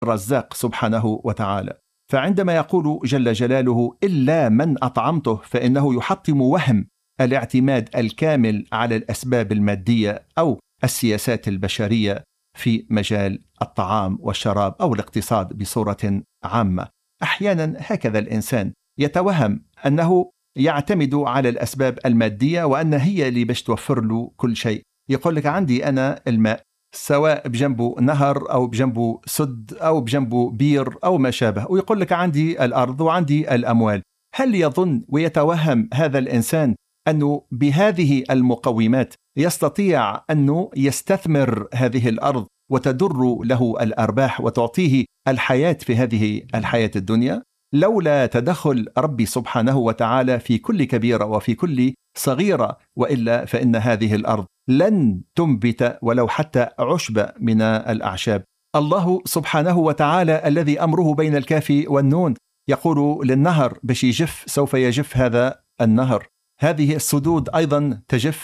الرزاق سبحانه وتعالى. فعندما يقول جل جلاله إلا من أطعمته، فإنه يحطم وهم الاعتماد الكامل على الأسباب المادية أو السياسات البشرية في مجال الطعام والشراب أو الاقتصاد بصورة عامة. أحيانا هكذا الإنسان يتوهم أنه يعتمد على الأسباب المادية وأن هي اللي باش توفر له كل شيء. يقول لك عندي أنا الماء، سواء بجنبه نهر أو بجنبه سد أو بجنبه بير أو ما شابه، ويقول لك عندي الأرض وعندي الأموال. هل يظن ويتوهم هذا الإنسان أنه بهذه المقومات يستطيع أنه يستثمر هذه الأرض وتدر له الأرباح وتعطيه الحياة في هذه الحياة الدنيا؟ لولا تدخل ربي سبحانه وتعالى في كل كبيرة وفي كل صغيرة، وإلا فإن هذه الأرض لن تنبت ولو حتى عشب من الأعشاب. الله سبحانه وتعالى الذي أمره بين الكاف والنون يقول للنهر باش يجف سوف يجف هذا النهر. هذه السدود أيضا تجف،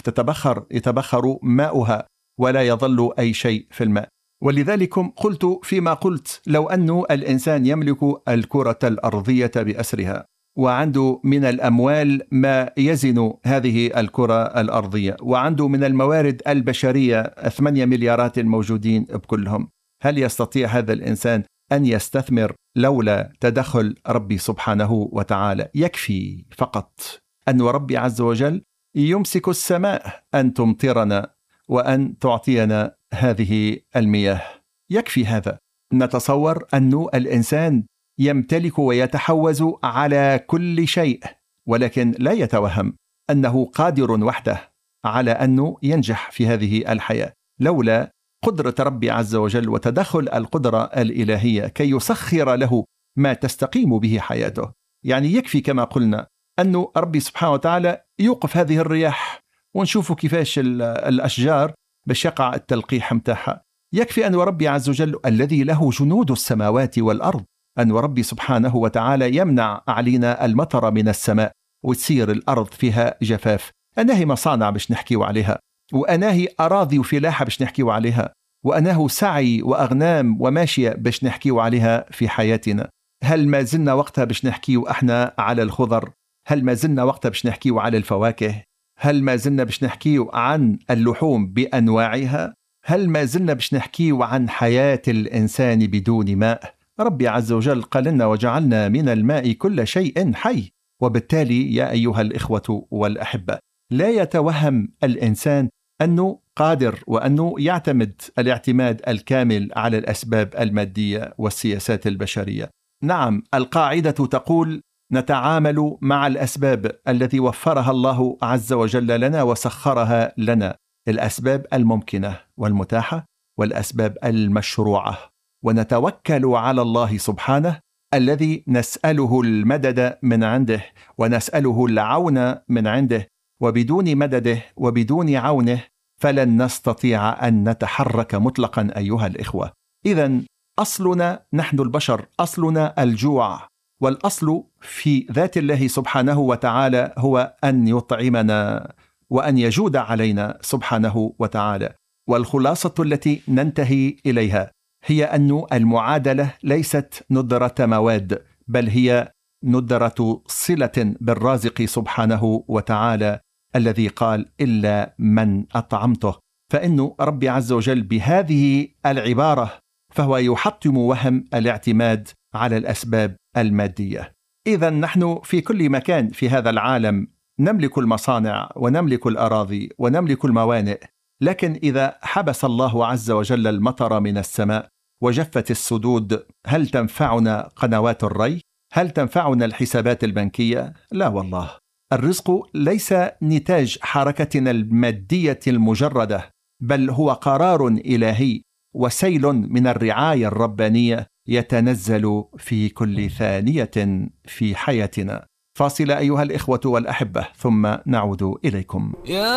يتبخر ماؤها ولا يظل أي شيء في الماء. ولذلك قلت فيما قلت لو أن الإنسان يملك الكرة الأرضية بأسرها وعنده من الأموال ما يزن هذه الكرة الأرضية وعنده من الموارد البشرية 8 مليارات الموجودين بكلهم، هل يستطيع هذا الإنسان أن يستثمر لولا تدخل ربي سبحانه وتعالى؟ يكفي فقط أن ربي عز وجل يمسك السماء أن تمطرنا وأن تعطينا هذه المياه. يكفي هذا. نتصور أن الإنسان يمتلك ويتحوز على كل شيء، ولكن لا يتوهم أنه قادر وحده على أنه ينجح في هذه الحياة لولا قدرة ربي عز وجل وتدخل القدرة الإلهية كي يسخر له ما تستقيم به حياته. يعني يكفي كما قلنا أن ربي سبحانه وتعالى يوقف هذه الرياح ونشوفوا كيفاش الأشجار باش يقع التلقيح متاعها. يكفي أن ربي عز وجل الذي له جنود السماوات والأرض، أن ربي سبحانه وتعالى يمنع علينا المطر من السماء وتصير الأرض فيها جفاف. أناهي مصانع باش نحكيو عليها، وأناهي أراضي وفلاحة باش نحكيو عليها، وأناه سعي وأغنام وماشية باش نحكيو عليها في حياتنا. هل ما زلنا وقتها باش نحكيو احنا على الخضر؟ هل ما زلنا وقتها باش نحكيو على الفواكه؟ هل ما زلنا باش نحكيو عن اللحوم بأنواعها؟ هل ما زلنا باش نحكيو عن حياة الإنسان بدون ماء؟ ربي عز وجل قال لنا وجعلنا من الماء كل شيء حي. وبالتالي يا أيها الإخوة والأحبة، لا يتوهم الإنسان أنه قادر وأنه يعتمد الاعتماد الكامل على الأسباب المادية والسياسات البشرية. نعم، القاعدة تقول نتعامل مع الأسباب التي وفرها الله عز وجل لنا وسخرها لنا، الأسباب الممكنة والمتاحة والأسباب المشروعة، ونتوكل على الله سبحانه الذي نسأله المدد من عنده ونسأله العون من عنده، وبدون مدده وبدون عونه فلن نستطيع أن نتحرك مطلقا أيها الإخوة. إذن أصلنا نحن البشر، أصلنا الجوع، والأصل في ذات الله سبحانه وتعالى هو أن يطعمنا وأن يجود علينا سبحانه وتعالى. والخلاصة التي ننتهي إليها هي أن المعادلة ليست ندرة مواد، بل هي ندرة صلة بالرازق سبحانه وتعالى الذي قال إلا من أطعمته. فإن ربي عز وجل بهذه العبارة فهو يحطم وهم الاعتماد على الأسباب المادية. إذن نحن في كل مكان في هذا العالم نملك المصانع ونملك الأراضي ونملك الموانئ، لكن إذا حبس الله عز وجل المطر من السماء وجفت السدود، هل تنفعنا قنوات الري؟ هل تنفعنا الحسابات البنكية؟ لا والله. الرزق ليس نتاج حركتنا المادية المجردة، بل هو قرار إلهي وسيل من الرعاية الربانية يتنزل في كل ثانية في حياتنا. فاصل أيها الإخوة والأحبة ثم نعود إليكم.